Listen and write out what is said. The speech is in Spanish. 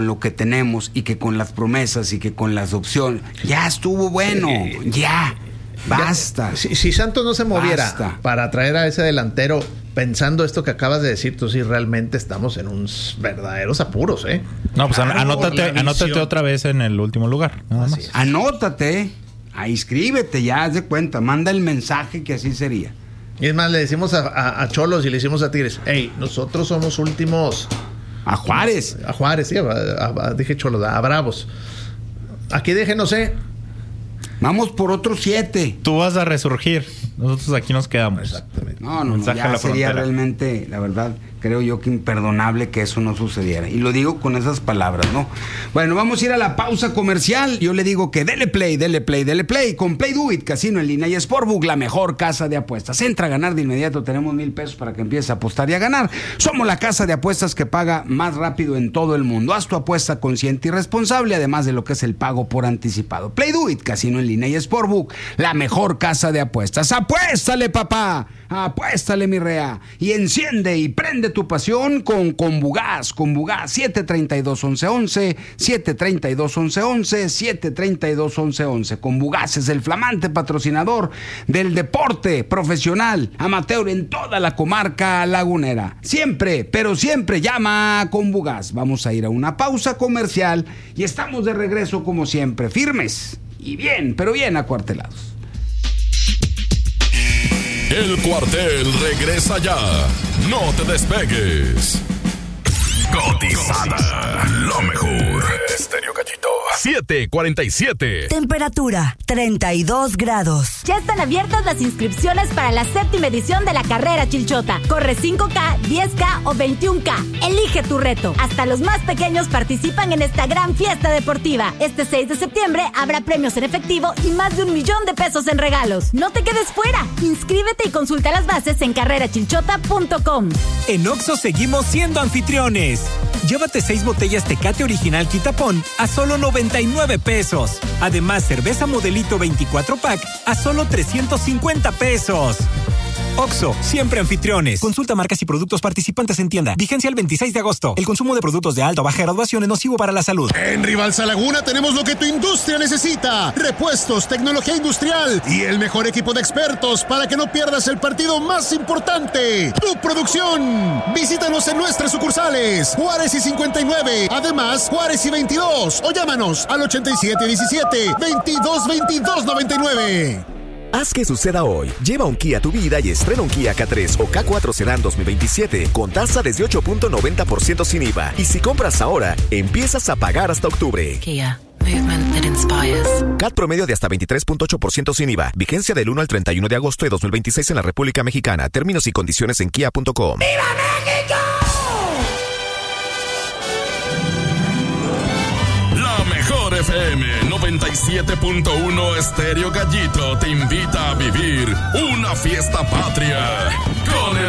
lo que tenemos y que con las promesas y que con las opciones. Ya estuvo bueno, ya. Basta. Si Santos no se moviera para traer a ese delantero, pensando esto que acabas de decir, tú sí realmente estamos en unos verdaderos apuros, ¿eh? No, pues anótate otra vez en el último lugar. Nada más. Anótate, inscríbete, ya haz de cuenta, manda el mensaje que así sería. Y es más, le decimos a Cholos y le decimos a Tigres, hey, nosotros somos últimos. A Juárez. A Juárez, sí, dije Cholos, a Bravos. Aquí déjenos, Vamos por otros 7. Tú vas a resurgir. Nosotros aquí nos quedamos. Exactamente. No, ya sería realmente, la verdad, creo yo que imperdonable que eso no sucediera. Y lo digo con esas palabras, ¿no? Bueno, vamos a ir a la pausa comercial. Yo le digo que dele play. Con Play Do It, casino en línea y Sportbook, la mejor casa de apuestas. Entra a ganar de inmediato. Tenemos $1,000 para que empieces a apostar y a ganar. Somos la casa de apuestas que paga más rápido en todo el mundo. Haz tu apuesta consciente y responsable, además de lo que es el pago por anticipado. Play Do It, casino en línea y Sportbook, la mejor casa de apuestas. ¡Apuéstale, papá! Apuéstale, mi rea. Y enciende y prende tu pasión con Combugas. Combugas 732-1111, 732-1111, 732-1111. Combugas es el flamante patrocinador del deporte profesional amateur en toda la comarca lagunera. Siempre, pero siempre llama a Combugas. Vamos a ir a una pausa comercial y estamos de regreso como siempre, firmes y bien, pero bien acuartelados. El Cuartel regresa ya. No te despegues. Cotizada. Lo mejor. Estéreo Gallito. 7:47. Temperatura 32 grados. Ya están abiertas las inscripciones para la 7ª edición de la carrera Chilchota. Corre 5K, 10K o 21K. Elige tu reto. Hasta los más pequeños participan en esta gran fiesta deportiva. Este 6 de septiembre habrá premios en efectivo y más de $1 millón en regalos. No te quedes fuera. Inscríbete y consulta las bases en carrerachilchota.com. En Oxxo seguimos siendo anfitriones. Llévate 6 botellas Tecate Original Quitapón a solo $99. Además, cerveza Modelito 24 pack a solo $350. Oxxo, siempre anfitriones. Consulta marcas y productos participantes en tienda. Vigencia el 26 de agosto. El consumo de productos de alta o baja graduación es nocivo para la salud. En Rivalsa Laguna tenemos lo que tu industria necesita. Repuestos, tecnología industrial y el mejor equipo de expertos para que no pierdas el partido más importante. Tu producción. Visítanos en nuestras sucursales. Juárez y 59. Además, Juárez y 22. O llámanos al 8717-222299. Haz que suceda hoy. Lleva un Kia a tu vida y estrena un Kia K3 o K4 Sedan 2027 con tasa desde 8.90% sin IVA. Y si compras ahora, empiezas a pagar hasta octubre. Kia. Movement that inspires. CAT promedio de hasta 23.8% sin IVA. Vigencia del 1 al 31 de agosto de 2026 en la República Mexicana. Términos y condiciones en kia.com. ¡Viva México! La mejor FM 97.1 Estéreo Gallito te invita a vivir una fiesta patria con el